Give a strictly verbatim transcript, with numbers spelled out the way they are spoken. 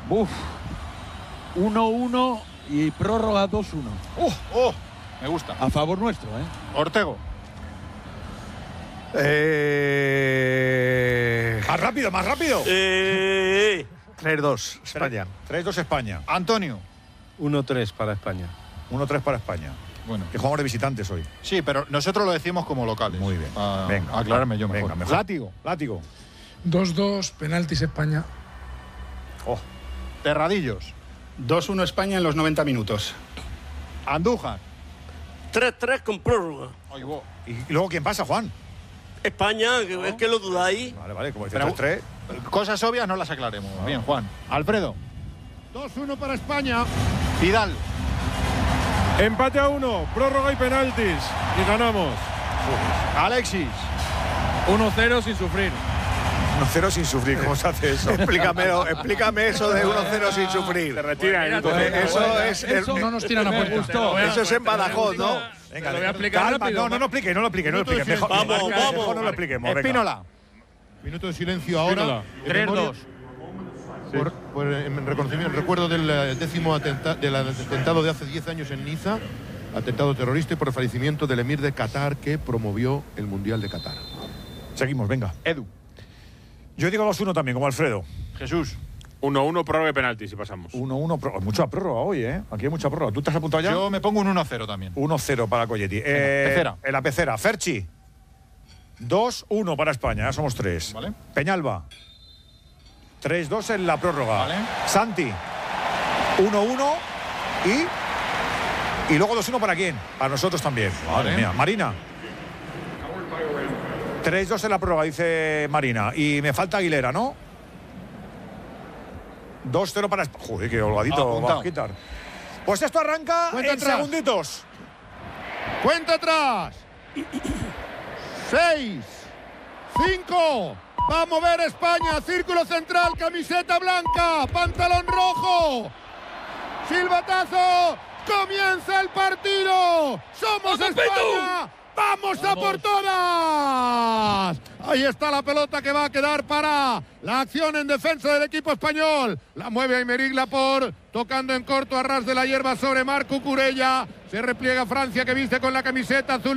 Uf. uno uno y prórroga dos uno. ¡Uh! ¡Oh! Me gusta. A favor nuestro, ¿eh? Ortego. Eh... Más rápido, más rápido. Eh, tres dos, España. tres dos España. Antonio. uno tres para España. uno tres para España. Bueno. Que jugamos de visitantes hoy. Sí, pero nosotros lo decimos como locales. Muy bien. Ah, Venga. aclararme yo mejor. Venga, mejor. Látigo. Látigo. dos dos, penaltis España. Oh. Terradillos. dos uno España en los noventa minutos. Andújar. tres tres con prórroga. Ay, vos. ¿Y luego quién pasa, Juan? España, que es que lo dudáis. Vale, vale, como dice Pero- tres. Cosas obvias no las aclaremos. Bien, Juan. Alfredo. dos uno para España. Vidal. Empate a uno, prórroga y penaltis. Y ganamos. Alexis. uno cero sin sufrir. uno cero sin sufrir. ¿Cómo se hace eso? explícame, explícame eso de uno cero sin sufrir. Se retira en el Entonces, eso es. Eso no nos tiran a me puerta. gustó. Eso es en Badajoz, ¿no? Venga, Te lo voy a explicar calma, rápido. No, no, no explique, no lo explique, no lo explique. Mejor, Vamos, mejor vamos. no lo expliquemos. venga. Espínola. Minuto de silencio ahora. En tres memoria- dos. Por, por, en reconocimiento, en recuerdo del eh, décimo atenta, del atentado de hace diez años en Niza, atentado terrorista, y por el fallecimiento del emir de Qatar que promovió el Mundial de Qatar. Seguimos, venga. Edu. Yo digo dos uno también, como Alfredo. Jesús. uno uno, prórroga y penaltis y pasamos. uno uno, pro- mucha prórroga hoy, ¿eh? Aquí hay mucha prórroga. ¿Tú te has apuntado ya? Yo me pongo un uno cero también. uno cero para Colletti. Eh, Pecera. En la pecera. Ferchi. dos uno para España, ya somos tres. Vale. Peñalba. tres dos en la prórroga. Vale. Santi. uno uno y. Y luego dos uno para quién? Para nosotros también. Madre Vale. mía. Marina. tres dos en la prórroga, dice Marina. Y me falta Aguilera, ¿no? dos cero para España. Joder, qué holgadito Apuntado. va a quitar. Pues esto arranca Cuenta en atrás. segunditos. ¡Cuenta atrás! Seis. Cinco. Va a mover España. Círculo central. Camiseta blanca. Pantalón rojo. Silbatazo. Comienza el partido. Somos España. ¡Vamos a por todas! Ahí está la pelota que va a quedar para la acción en defensa del equipo español. La mueve Aymeric Laporte, tocando en corto a ras de la hierba sobre Marc Cucurella. Se repliega Francia, que viste con la camiseta azul.